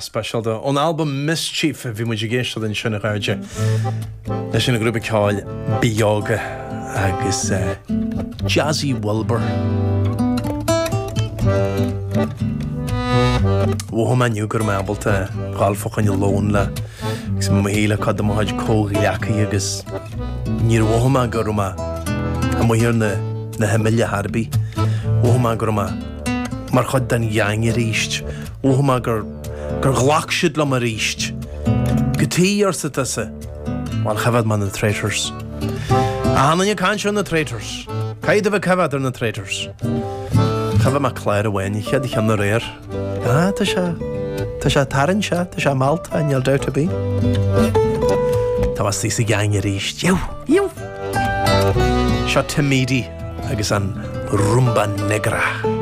special do an album Mischief bhí mu géiste den sinna ráide. Leis sin na grúpa ceáil Bíoga agus Jazzy Wilbur. Bhuam aniu gur meabalta gáilfach an lón le gus mo héile cad am haid cógaí leacaí agus níor bhuam gur ma a mo hir na himile Harbí. Bhuam gur ma mar chud den yang a ríist. Bhuam gur ghlach siad le mar ríist. Gotíí ar sa tasa bhil chafad man na Traitors. A hanan ya cansio na Traitors. Caid a bheith cafad ar na Traitors. Chafad ma Claire a bhain, chead ich an na réir. Tá sé taran se, tá sé Malta an neal doubt a bí. Tá was tí sa gang a ríist. Iu! Seo Timidi agus an Rumba Negra.